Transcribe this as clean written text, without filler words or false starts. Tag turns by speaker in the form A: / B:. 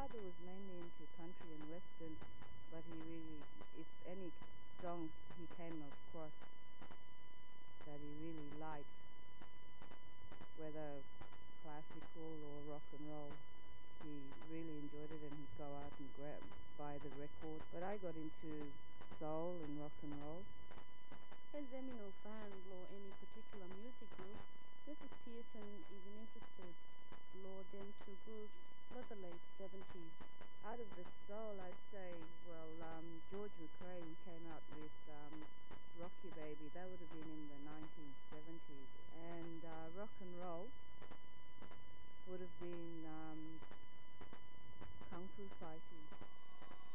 A: father was mainly into country and western, but he really, if any song he came across that he really liked, whether classical or rock and roll, he really enjoyed it and he'd go out and buy the record. But I got into soul and rock and roll.
B: Has Eminem fan or any particular music group? Mrs. Pearson is interested law them two groups for the late 70s.
A: Out of the soul, I'd say, well, George McCrae came out with Rocky Baby. That would have been in the 1970s. And rock and roll would have been Kung Fu Fighting.